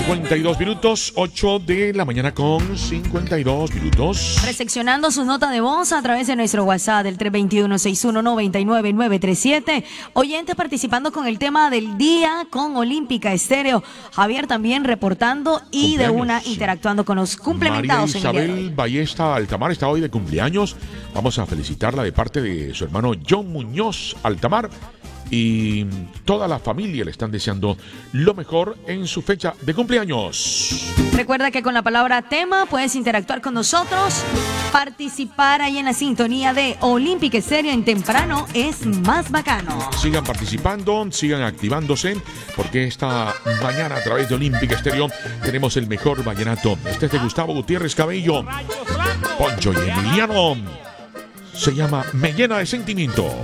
52 minutos, 8 de la mañana con 52 minutos. Recepcionando su nota de voz a través de nuestro WhatsApp del 321-6199-937. Oyentes participando con el tema del día con Olímpica Estéreo. Javier también reportando y de una interactuando con los cumplementados. María Isabel Ballesta Altamar está hoy de cumpleaños. Vamos a felicitarla de parte de su hermano John Muñoz Altamar. Y toda la familia le están deseando lo mejor en su fecha de cumpleaños. Recuerda que con la palabra tema puedes interactuar con nosotros, participar ahí en la sintonía de Olímpica Estéreo en temprano es más bacano. Sigan participando, sigan activándose, porque esta mañana a través de Olímpica Estéreo tenemos el mejor vallenato. Este es de Gustavo Gutiérrez Cabello, Poncho y Emiliano. Se llama Me llena de sentimiento.